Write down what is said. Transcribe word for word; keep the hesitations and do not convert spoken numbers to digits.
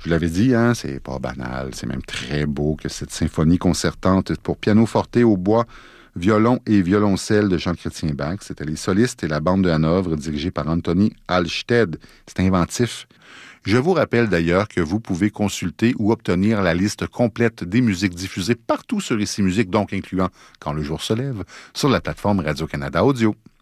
Je l'avais dit, hein, c'est pas banal, c'est même très beau que cette symphonie concertante pour piano forte au bois, violon et violoncelle de Jean-Chrétien Bach. C'était les solistes et la bande de Hanovre dirigée par Anthony Halsted. C'est inventif. Je vous rappelle d'ailleurs que vous pouvez consulter ou obtenir la liste complète des musiques diffusées partout sur Ici Musique, donc incluant Quand le jour se lève, sur la plateforme Radio-Canada Audio.